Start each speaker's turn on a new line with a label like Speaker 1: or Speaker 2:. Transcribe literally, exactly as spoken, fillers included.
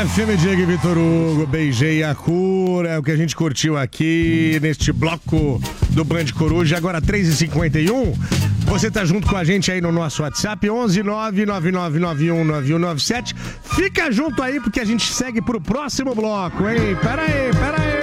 Speaker 1: F M, Diego e Vitor Hugo, beijei a cura, é o que a gente curtiu aqui neste bloco do Band Coruja, agora três e cinquenta e um. Você tá junto com a gente aí no nosso WhatsApp, onze nove nove nove nove um nove um nove sete. Fica junto aí porque a gente segue pro próximo bloco, hein? Pera aí, pera aí.